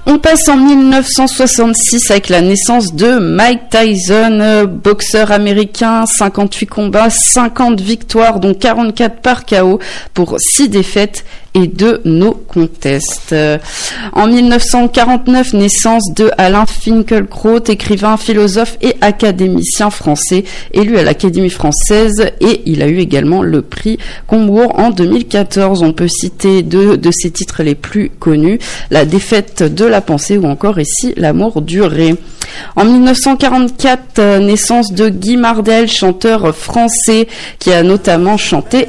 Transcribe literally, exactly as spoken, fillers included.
On passe en mille neuf cent soixante-six avec la naissance de Mike Tyson, boxeur américain, cinquante-huit combats, cinquante victoires, dont quarante-quatre par K O pour six défaites et deux no contest. En mille neuf cent quarante-neuf, naissance de Alain Finkielkraut, écrivain, philosophe et académicien français, élu à l'Académie française, et il a eu également le prix Goncourt en deux mille quatorze. On peut citer deux de ses titres les plus connus, La défaite de la pensée ou encore Ici l'amour duré. En mille neuf cent quarante-quatre, naissance de Guy Mardel, chanteur français qui a notamment chanté